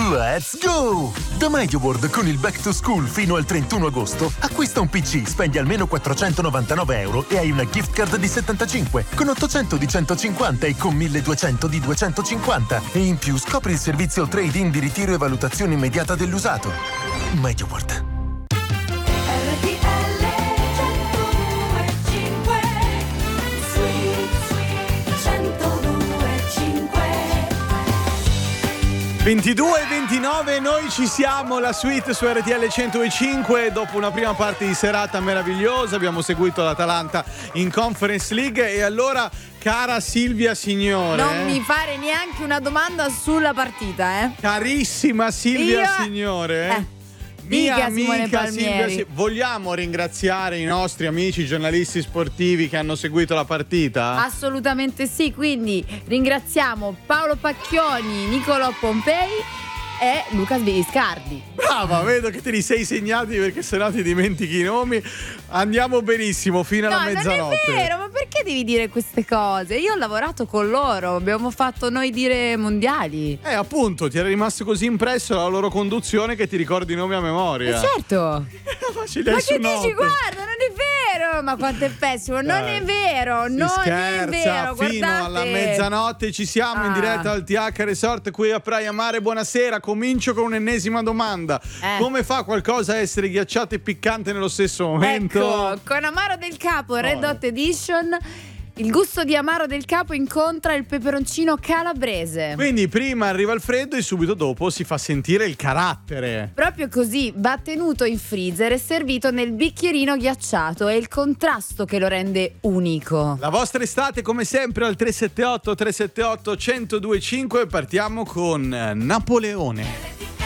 Let's go! Da MediaWorld con il Back to School fino al 31 agosto, acquista un PC, spendi almeno 499 euro e hai una gift card di 75, con 800 di 150 e con 1200 di 250. E in più scopri il servizio trade-in di ritiro e valutazione immediata dell'usato. MediaWorld. RTL 102.5 22:29, noi ci siamo, la suite su RTL 105. Dopo una prima parte di serata meravigliosa abbiamo seguito l'Atalanta in Conference League. E allora, cara Silvia Signore, non mi fare neanche una domanda sulla partita, carissima Silvia Signore, mia amica Silvia, vogliamo ringraziare i nostri amici giornalisti sportivi che hanno seguito la partita? Assolutamente sì, quindi ringraziamo Paolo Pacchioni, Nicolò Pompei e Luca Scardi. Brava, vedo che te li sei segnati perché sennò ti dimentichi i nomi. Andiamo benissimo fino alla mezzanotte. Non è vero, ma perché devi dire queste cose? Io ho lavorato con loro, abbiamo fatto noi dire mondiali. Appunto, ti era rimasto così impresso la loro conduzione che ti ricordi i nomi a memoria. Certo. Ma che dici? Guarda, non è vero. Ma quanto è pessimo. Non è vero. Non è vero. Fino Guardate. alla mezzanotte ci siamo in diretta al TH Resort qui a Praia Mare. Buonasera. Comincio con un'ennesima domanda. Come fa qualcosa a essere ghiacciato e piccante nello stesso momento? Ecco, con Amaro del Capo Red Hot Edition, il gusto di Amaro del Capo incontra il peperoncino calabrese. Quindi prima arriva il freddo e subito dopo si fa sentire il carattere. Proprio così, va tenuto in freezer e servito nel bicchierino ghiacciato. È il contrasto che lo rende unico. La vostra estate come sempre al 378 378 1025. Partiamo con Napoleone.